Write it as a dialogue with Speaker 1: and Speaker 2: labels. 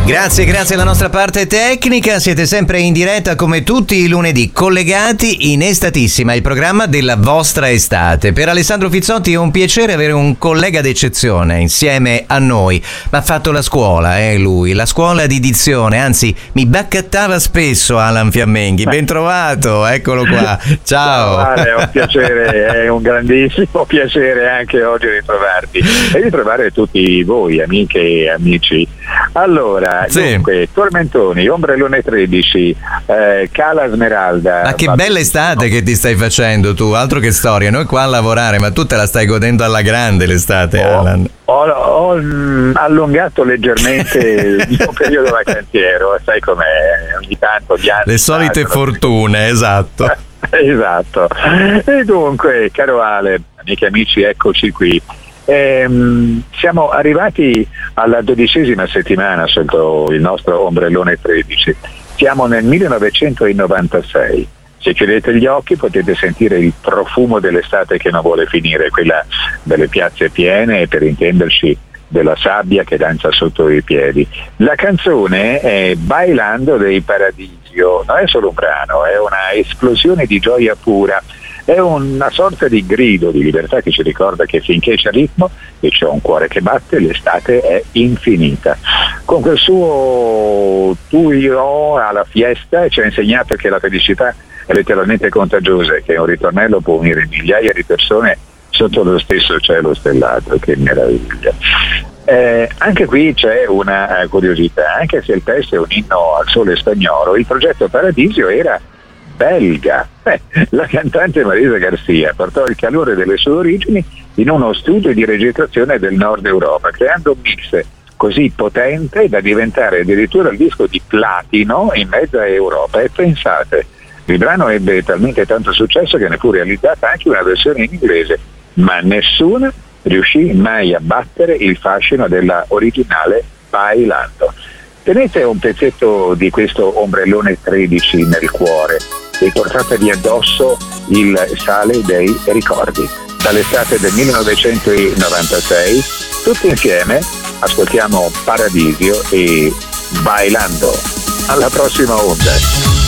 Speaker 1: Grazie alla nostra parte tecnica, siete sempre in diretta come tutti i lunedì, collegati in Estatissima, il programma della vostra estate. Per Alessandro Fizzotti è un piacere avere un collega d'eccezione insieme a noi, ma ha fatto la scuola, lui, la scuola di dizione, anzi mi bacchettava spesso Alan Fiammenghi, ben trovato, eccolo qua, ciao.
Speaker 2: È un piacere, è un grandissimo piacere anche oggi ritrovarti e ritrovare tutti voi, amiche e amici. Allora,
Speaker 1: sì.
Speaker 2: Dunque, Tormentoni, Ombrellone 13, Cala Smeralda.
Speaker 1: Ma che bella estate che ti stai facendo tu, altro che storia, noi qua a lavorare, ma tu te la stai godendo alla grande l'estate, Alan.
Speaker 2: Ho allungato leggermente il mio periodo vacanziero, sai com'è, ogni tanto gli anni.
Speaker 1: Le solite fortune, esatto.
Speaker 2: Esatto. E dunque, caro Ale, amiche e amici, eccoci qui. Siamo arrivati alla 12ª settimana sotto il nostro Ombrellone 13. Siamo nel 1996. Se chiudete gli occhi potete sentire il profumo dell'estate che non vuole finire, quella delle piazze piene e, per intenderci, della sabbia che danza sotto i piedi. La canzone è Bailando dei Paradiso, non è solo un brano, è una esplosione di gioia pura. È una sorta di grido di libertà che ci ricorda che finché c'è ritmo e c'è un cuore che batte, l'estate è infinita. Con quel suo tu io alla fiesta ci ha insegnato che la felicità è letteralmente contagiosa e che un ritornello può unire migliaia di persone sotto lo stesso cielo stellato. Che meraviglia. Anche qui c'è una curiosità, anche se il testo è un inno al sole spagnolo, il progetto Paradiso era belga. La cantante Marisa Garcia portò il calore delle sue origini in uno studio di registrazione del nord Europa, creando un mix così potente da diventare addirittura il disco di platino in mezza Europa. E pensate, il brano ebbe talmente tanto successo che ne fu realizzata anche una versione in inglese, ma nessuna riuscì mai a battere il fascino della originale Bailando. Tenete un pezzetto di questo Ombrellone 13 nel cuore e portatevi addosso il sale dei ricordi. Dall'estate del 1996, tutti insieme ascoltiamo Paradiso e Bailando. Alla prossima onda.